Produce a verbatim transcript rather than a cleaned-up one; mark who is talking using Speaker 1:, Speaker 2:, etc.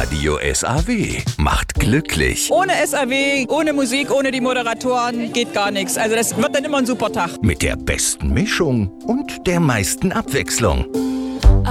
Speaker 1: Radio S A W macht glücklich.
Speaker 2: Ohne S A W, ohne Musik, ohne die Moderatoren geht gar nichts. Also das wird dann immer ein super Tag.
Speaker 1: Mit der besten Mischung und der meisten Abwechslung.